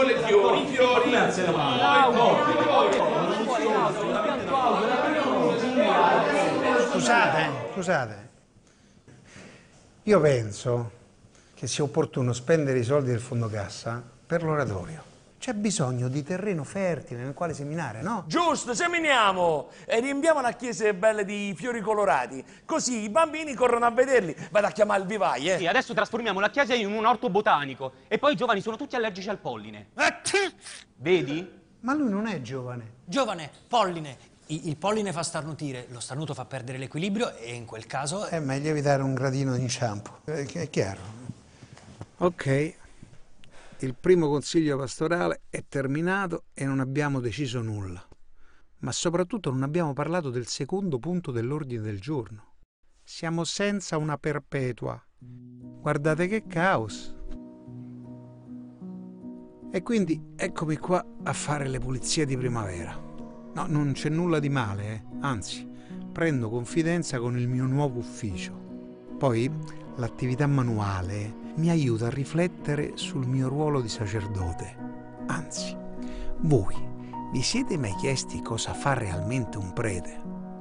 vuole i fiori. Scusate. Io penso che sia opportuno spendere i soldi del fondo cassa per l'oratorio. C'è bisogno di terreno fertile nel quale seminare, no? Giusto, seminiamo e riempiamo la chiesa belle di fiori colorati. Così i bambini corrono a vederli. Vado a chiamare il vivai, Sì, adesso trasformiamo la chiesa in un orto botanico e poi i giovani sono tutti allergici al polline. Vedi? Ma lui non è giovane. Giovane, polline. Il polline fa starnutire, lo starnuto fa perdere l'equilibrio e in quel caso... È meglio evitare un gradino d'inciampo. È chiaro. Ok. Il primo consiglio pastorale è terminato e non abbiamo deciso nulla. Ma soprattutto non abbiamo parlato del secondo punto dell'ordine del giorno. Siamo senza una perpetua. Guardate che caos. E quindi eccomi qua a fare le pulizie di primavera. No, non c'è nulla di male, anzi, prendo confidenza con il mio nuovo ufficio. Poi l'attività manuale mi aiuta a riflettere sul mio ruolo di sacerdote. Anzi, voi vi siete mai chiesti cosa fa realmente un prete?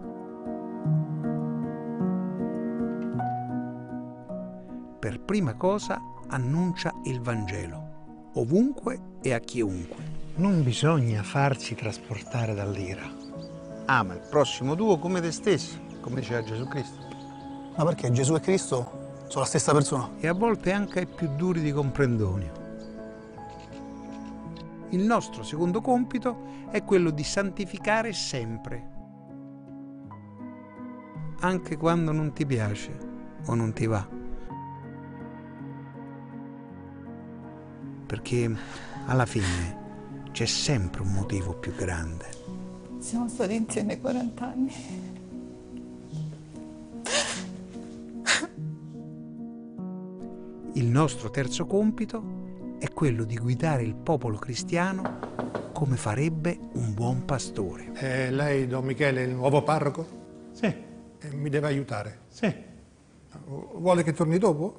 Per prima cosa annuncia il Vangelo, ovunque e a chiunque. Non bisogna farsi trasportare dall'ira. Ama il prossimo tuo come te stesso, come diceva Gesù Cristo. Ma perché Gesù e Cristo sono la stessa persona? E a volte anche ai più duri di comprendonio. Il nostro secondo compito è quello di santificare sempre, anche quando non ti piace o non ti va. Perché alla fine c'è sempre un motivo più grande. Siamo stati insieme 40 anni. Il nostro terzo compito è quello di guidare il popolo cristiano come farebbe un buon pastore. Lei, Don Michele, è il nuovo parroco? Sì. Mi deve aiutare? Sì. Vuole che torni dopo?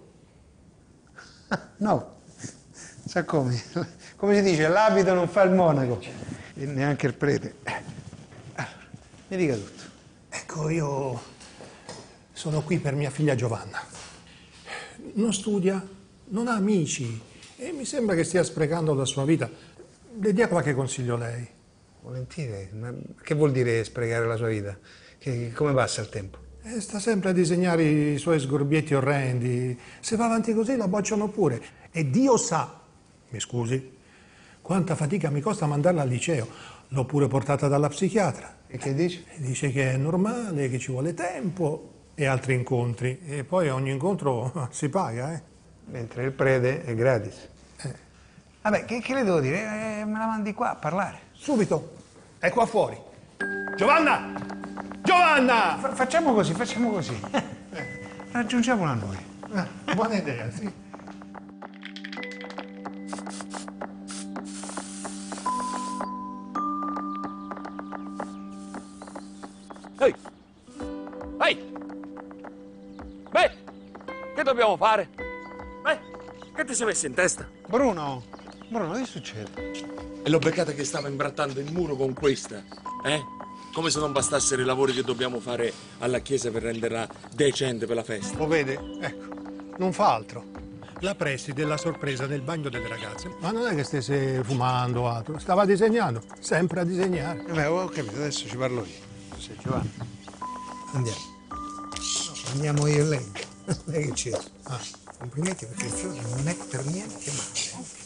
No. Sa come? Come si dice, l'abito non fa il monaco. E neanche il prete. Mi dica tutto. Ecco, io sono qui per mia figlia Giovanna. Non studia, non ha amici e mi sembra che stia sprecando la sua vita. Le dia qualche consiglio lei. Volentieri. Ma che vuol dire sprecare la sua vita? Come passa il tempo? Sta sempre a disegnare i suoi sgorbietti orrendi. Se va avanti così la bocciano pure. E Dio sa, mi scusi, quanta fatica mi costa mandarla al liceo. L'ho pure portata dalla psichiatra. E che dice? Dice che è normale, che ci vuole tempo e altri incontri. E poi a ogni incontro si paga, Mentre il prete è gratis. Vabbè, che le devo dire? Me la mandi qua a parlare. Subito. È qua fuori. Giovanna! Giovanna! Facciamo così. Raggiungiamola noi. Buona idea, sì. Ehi! Ehi! Beh, che dobbiamo fare? Che ti sei messo in testa? Bruno, che succede? E l'ho beccata che stava imbrattando il muro con questa, Come se non bastassero i lavori che dobbiamo fare alla chiesa per renderla decente per la festa. Lo vede? Ecco, non fa altro. La preside della sorpresa nel bagno delle ragazze. Ma non è che stesse fumando o altro, stava disegnando, sempre a disegnare. Ho capito, adesso ci parlo io. Sei Giovanni. Andiamo. No, andiamo io e lei. Lei che c'è? Complimenti perché il fiore non è per niente male.